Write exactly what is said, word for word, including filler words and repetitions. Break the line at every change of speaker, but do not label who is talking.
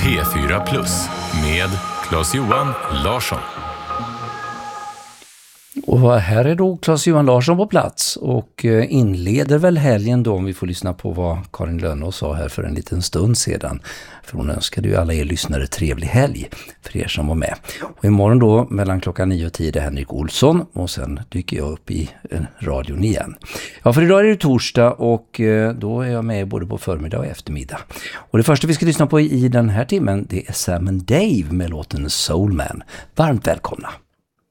P fyra Plus med Claes-Johan Larsson.
Och här är då Claes-Johan Larsson på plats och inleder väl helgen då, om vi får lyssna på vad Karin Lönnås sa här för en liten stund sedan. För hon önskade ju alla er lyssnare trevlig helg för er som var med. Och imorgon då mellan klockan nio och tio är Henrik Olsson och sen dyker jag upp i radion igen. Ja, för idag är det torsdag och då är jag med både på förmiddag och eftermiddag. Och det första vi ska lyssna på i den här timmen, det är Sam and Dave med låten Soul Man. Varmt välkomna!